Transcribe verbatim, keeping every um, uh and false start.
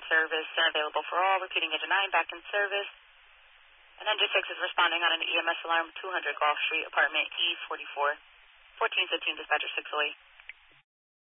service and available for all. Repeating engine nine, back in service. And engine six is responding on an E M S alarm, two hundred Gulf Street, apartment E forty-four. fourteen fifteen, dispatcher six oh eight.